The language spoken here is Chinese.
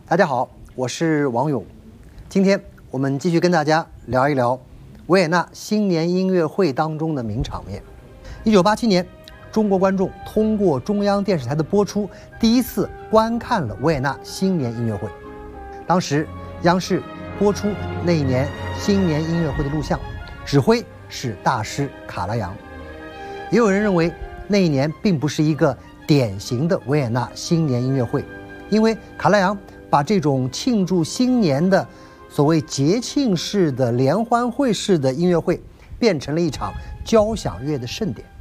大家好，我是王勇。今天我们继续跟大家聊一聊维也纳新年音乐会当中的名场面。1987年，中国观众通过中央电视台的播出，第一次观看了维也纳新年音乐会。当时央视播出那一年新年音乐会的录像，指挥是大师卡拉扬。也有人认为那一年并不是一个典型的维也纳新年音乐会，因为卡拉扬把这种庆祝新年的所谓节庆式的联欢会式的音乐会变成了一场交响乐的盛典。